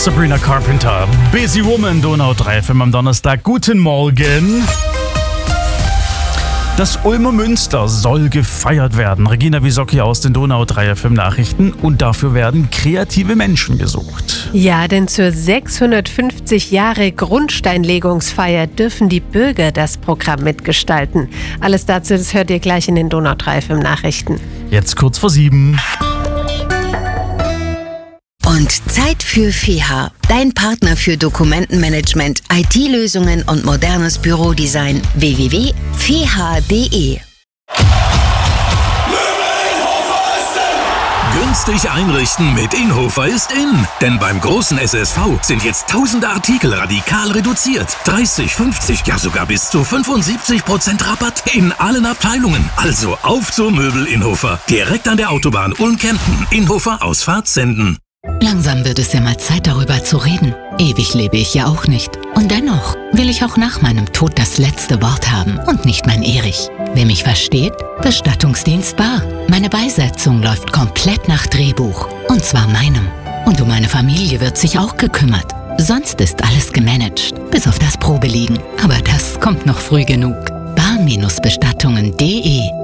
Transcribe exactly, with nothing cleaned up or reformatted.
Sabrina Carpenter, Busy Woman, Donau drei F M am Donnerstag. Guten Morgen. Das Ulmer Münster soll gefeiert werden. Regina Wisocki aus den Donau drei F M Nachrichten. Und dafür werden kreative Menschen gesucht. Ja, denn zur sechshundertfünfzig Jahre Grundsteinlegungsfeier dürfen die Bürger das Programm mitgestalten. Alles dazu, das hört ihr gleich in den Donau drei F M Nachrichten. Jetzt kurz vor sieben. Und Zeit für F E H, dein Partner für Dokumentenmanagement, I T-Lösungen und modernes Bürodesign. w w w punkt f e h punkt d e. Günstig einrichten mit Inhofer ist in. Denn beim großen S S V sind jetzt tausende Artikel radikal reduziert. dreißig, fünfzig, ja sogar bis zu fünfundsiebzig Prozent Rabatt in allen Abteilungen. Also auf zur Möbel Inhofer. Direkt an der Autobahn Ulm-Kempten. Inhofer Ausfahrt Senden. Langsam wird es ja mal Zeit, darüber zu reden. Ewig lebe ich ja auch nicht. Und dennoch will ich auch nach meinem Tod das letzte Wort haben und nicht mein Erich. Wer mich versteht? Bestattungsdienst bar. Meine Beisetzung läuft komplett nach Drehbuch. Und zwar meinem. Und um meine Familie wird sich auch gekümmert. Sonst ist alles gemanagt, bis auf das Probeliegen. Aber das kommt noch früh genug. bar Bestattungen punkt de